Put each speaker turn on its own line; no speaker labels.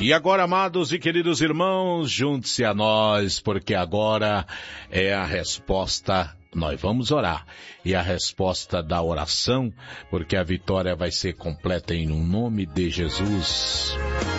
E agora, amados e queridos irmãos, junte-se a nós, porque agora é a resposta. Nós vamos orar. E a resposta da oração, porque a vitória vai ser completa em nome de Jesus.